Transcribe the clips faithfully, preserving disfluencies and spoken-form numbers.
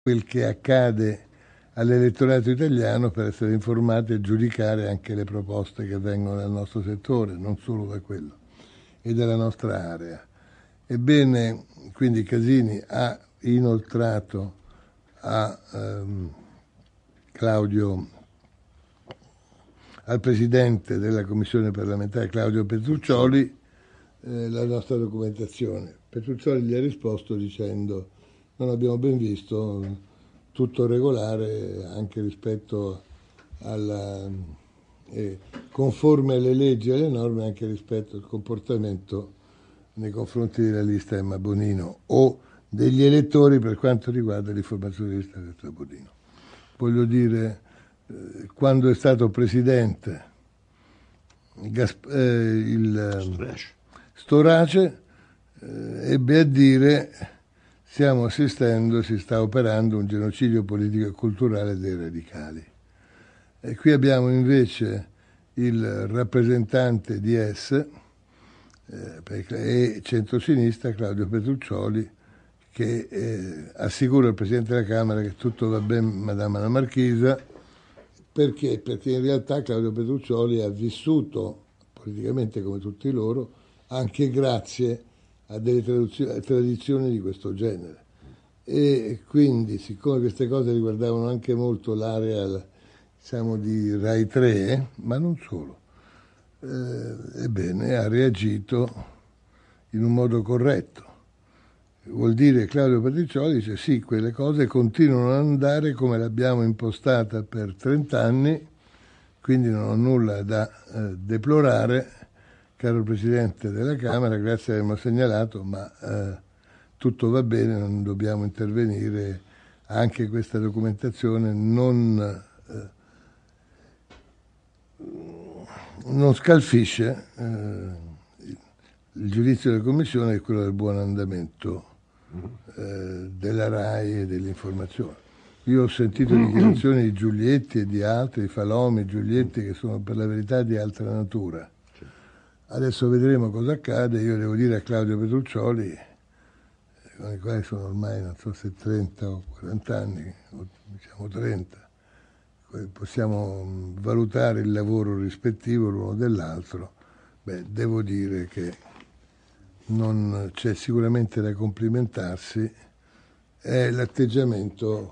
quel che accade all'elettorato italiano per essere informati e giudicare anche le proposte che vengono dal nostro settore, non solo da quello, e dalla nostra area. Ebbene, quindi Casini ha inoltrato a ehm, Claudio, al presidente della commissione parlamentare Claudio Petruccioli, eh, la nostra documentazione. Petruccioli gli ha risposto dicendo: non abbiamo ben visto, tutto regolare anche rispetto alla eh, conforme alle leggi e alle norme, anche rispetto al comportamento nei confronti della lista Emma Bonino o degli elettori per quanto riguarda l'informazione della lista Bonino. Voglio dire, eh, quando è stato presidente Gasp- eh, il Storace eh, ebbe a dire: stiamo assistendo, si sta operando un genocidio politico e culturale dei radicali. E qui abbiamo invece il rappresentante di S eh, e centrosinistra, Claudio Petruccioli, che eh, assicura al Presidente della Camera che tutto va bene, Madama la Marchisa. Perché? Perché in realtà Claudio Petruccioli ha vissuto politicamente come tutti loro, anche grazie a delle tradizioni di questo genere. E quindi, siccome queste cose riguardavano anche molto l'area, diciamo, di Rai tre, ma non solo, eh, ebbene, ha reagito in un modo corretto. Vuol dire, Claudio Petruccioli dice: sì, quelle cose continuano ad andare come l'abbiamo impostata per trent'anni, quindi non ho nulla da eh, deplorare, caro Presidente della Camera, grazie avermi segnalato, ma eh, tutto va bene, non dobbiamo intervenire, anche questa documentazione non, eh, non scalfisce eh, il giudizio della Commissione, è quello del buon andamento eh, della RAI e dell'informazione. Io ho sentito dichiarazioni di Giulietti e di altri, di Falomi, Giulietti, che sono per la verità di altra natura. Adesso vedremo cosa accade. Io devo dire a Claudio Petruccioli, con i quali sono ormai non so se trenta o quaranta anni, o diciamo trenta, possiamo valutare il lavoro rispettivo l'uno dell'altro. Beh, devo dire che non c'è sicuramente da complimentarsi, è l'atteggiamento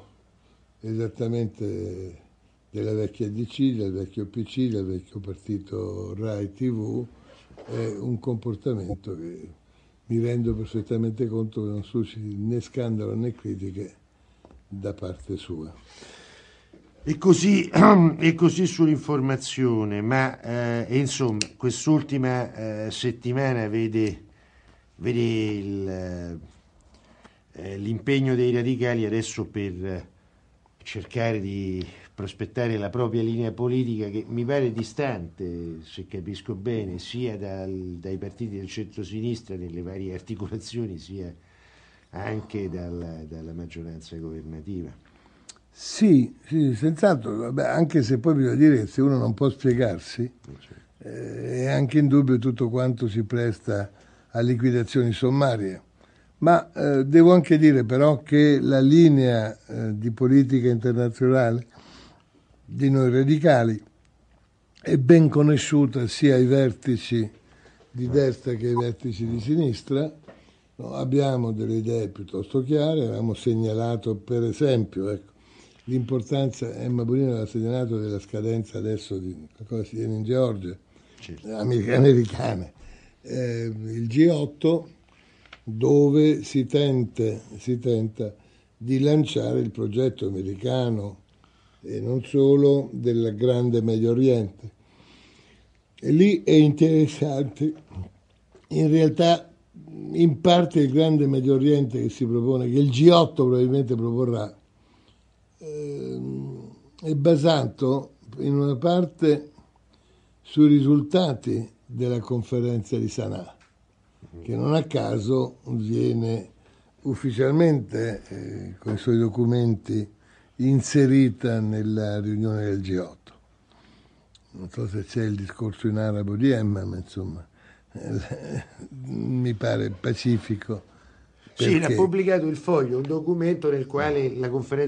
esattamente della vecchia D C, del vecchio P C, del vecchio partito Rai tivù, è un comportamento che mi rendo perfettamente conto che non susciti né scandalo né critiche da parte sua. E così, e così sull'informazione, ma eh, insomma quest'ultima eh, settimana vede, vede il, eh, l'impegno dei radicali adesso per cercare di prospettare la propria linea politica, che mi pare distante, se capisco bene, sia dal, dai partiti del centro-sinistra nelle varie articolazioni, sia anche dal, dalla maggioranza governativa. Sì, sì, senz'altro. Vabbè, anche se poi bisogna dire che se uno non può spiegarsi, eh, è anche in dubbio tutto quanto si presta a liquidazioni sommarie. Ma eh, devo anche dire però che la linea eh, di politica internazionale di noi radicali è ben conosciuta sia ai vertici di destra che ai vertici di sinistra. No, abbiamo delle idee piuttosto chiare, avevamo segnalato per esempio, ecco, l'importanza, Emma Bonino aveva segnalato della scadenza adesso di cosa si viene in Georgia, certo, americane, eh, il G otto, dove si, tente, si tenta di lanciare il progetto americano e non solo del grande Medio Oriente. E lì è interessante, in realtà in parte il grande Medio Oriente che si propone, che il G otto probabilmente proporrà, ehm, è basato in una parte sui risultati della conferenza di Sana'a, che non a caso viene ufficialmente eh, con i suoi documenti inserita nella riunione del G otto. Non so se c'è il discorso in arabo di Emma, ma insomma eh, mi pare pacifico. Sì, ha pubblicato il Foglio, un documento nel quale la conferenza